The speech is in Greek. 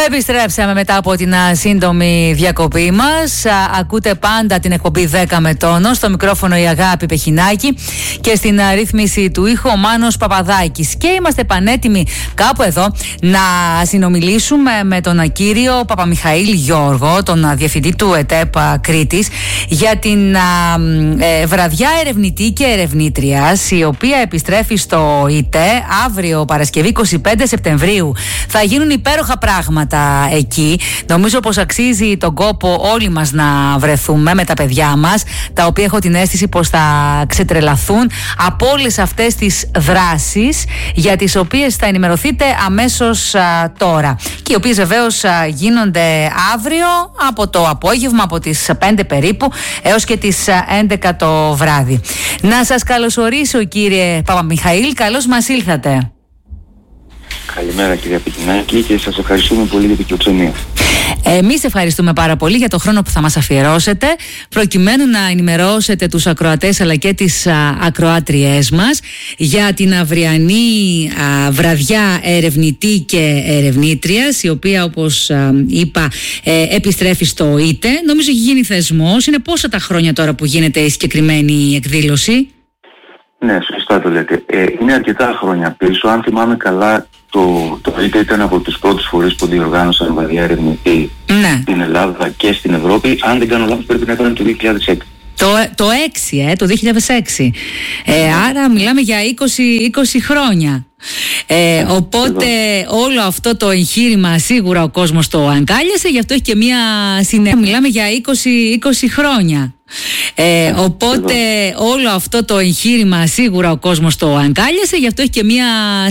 Επιστρέψαμε μετά από την σύντομη διακοπή μας. Ακούτε πάντα την εκπομπή 10 με τόνο. Στο μικρόφωνο η Αγάπη Πεχινάκη και στην ρύθμιση του ήχου ο Μάνος Παπαδάκης. Και είμαστε πανέτοιμοι κάπου εδώ να συνομιλήσουμε με τον κύριο Παπαμιχαήλ Γιώργο, τον διευθυντή του ΕΤΕΠ Κρήτης, για την βραδιά ερευνητή και ερευνήτριας, η οποία επιστρέφει στο ΙΤΕ αύριο Παρασκευή 25 Σεπτεμβρίου. Θα γίνουν υπέροχα πράγματα εκεί. Νομίζω πως αξίζει τον κόπο όλοι μας να βρεθούμε με τα παιδιά μας, τα οποία έχω την αίσθηση πως θα ξετρελαθούν από όλες αυτές τις δράσεις για τις οποίες θα ενημερωθείτε αμέσως τώρα, και οι οποίες βεβαίως γίνονται αύριο από το απόγευμα, από τις 5 περίπου έως και τις 11 το βράδυ. Να σας καλωσορίσω, κύριε Παπαμιχαήλ, καλώς μας ήλθατε. Καλημέρα, κυρία Πεχινάκη, και σας ευχαριστούμε πολύ για την φιλοξενία. Εμείς ευχαριστούμε πάρα πολύ για το χρόνο που θα μας αφιερώσετε, προκειμένου να ενημερώσετε τους ακροατές αλλά και τις ακροάτριές μας για την αυριανή βραδιά ερευνητή και ερευνήτριας, η οποία, όπως είπα, επιστρέφει στο ΙΤΕ. Νομίζω έχει γίνει θεσμός. Είναι πόσα τα χρόνια τώρα που γίνεται η συγκεκριμένη εκδήλωση? Ναι, σωστά το λέτε. Είναι αρκετά χρόνια πίσω. Αν θυμάμαι καλά, το ΙΤΕ ήταν από τους πρώτους φορείς που διοργάνωσαν βραδιά ερευνητή στην Ελλάδα και στην Ευρώπη. Αν δεν κάνω λάθος, πρέπει να ήταν το 2006. Το 2006. Άρα μιλάμε για 20 χρόνια. Οπότε όλο αυτό το εγχείρημα σίγουρα ο κόσμος το αγκάλιασε, γι' αυτό έχει και μία συνέχεια. Μιλάμε για 20 χρόνια. Οπότε όλο αυτό το εγχείρημα σίγουρα ο κόσμος το αγκάλιασε, γι' αυτό έχει και μία